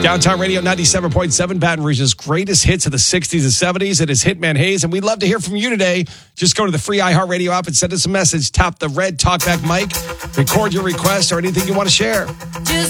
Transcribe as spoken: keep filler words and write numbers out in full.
Downtown Radio ninety-seven point seven, Baton Rouge's greatest hits of the sixties and seventies. It is Hitman Hayes, and we'd love to hear from you today. Just go to the free iHeartRadio app and send us a message. Tap the red talkback mic, record your request or anything you want to share.